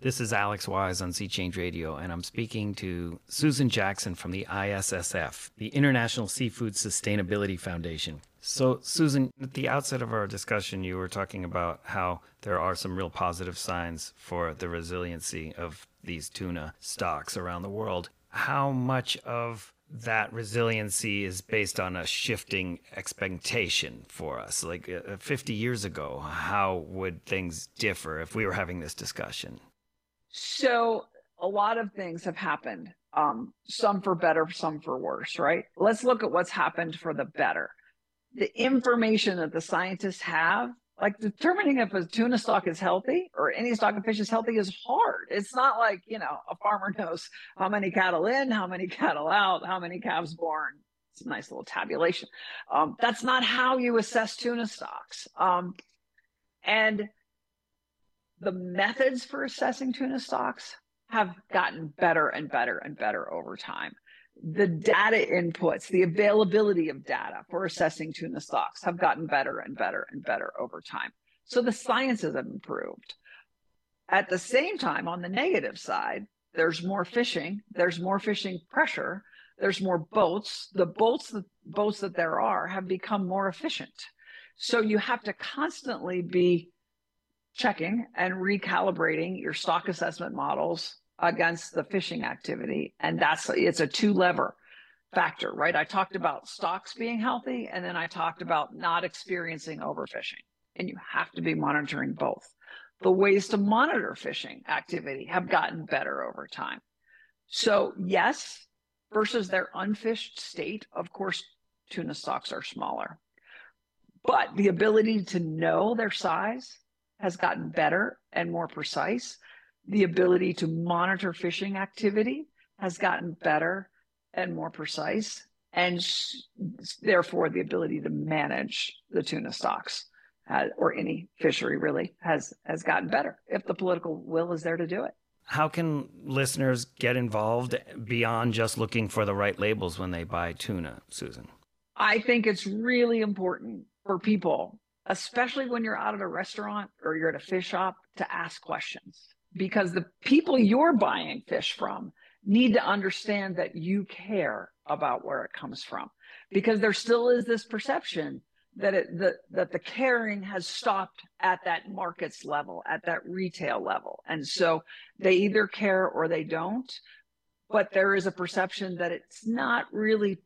This is Alex Wise on Sea Change Radio, and I'm speaking to Susan Jackson from the ISSF, the International Seafood Sustainability Foundation. So, Susan, at the outset of our discussion, you were talking about how there are some real positive signs for the resiliency of these tuna stocks around the world. How much of that resiliency is based on a shifting expectation for us? Like 50 years ago, how would things differ if we were having this discussion? So a lot of things have happened, some for better, some for worse, right? Let's look at what's happened for the better. The information that the scientists have, like determining if a tuna stock is healthy or any stock of fish is healthy, is hard. It's not like, a farmer knows how many cattle in, how many cattle out, how many calves born. It's a nice little tabulation. That's not how you assess tuna stocks. And the methods for assessing tuna stocks have gotten better and better and better over time. The data inputs, the availability of data for assessing tuna stocks have gotten better and better and better over time. So the sciences have improved. At the same time, on the negative side, there's more fishing pressure, there's more boats. The boats that there are have become more efficient. So you have to constantly be checking and recalibrating your stock assessment models against the fishing activity. And it's a two-lever factor, right? I talked about stocks being healthy, and then I talked about not experiencing overfishing. And you have to be monitoring both. The ways to monitor fishing activity have gotten better over time. So yes, versus their unfished state, of course, tuna stocks are smaller. But the ability to know their size has gotten better and more precise. The ability to monitor fishing activity has gotten better and more precise. And therefore, the ability to manage the tuna stocks or any fishery really has gotten better if the political will is there to do it. How can listeners get involved beyond just looking for the right labels when they buy tuna, Susan? I think it's really important for people, especially when you're out at a restaurant or you're at a fish shop, to ask questions, because the people you're buying fish from need to understand that you care about where it comes from, because there still is this perception that that the caring has stopped at that markets level, at that retail level. And so they either care or they don't, but there is a perception that it's not really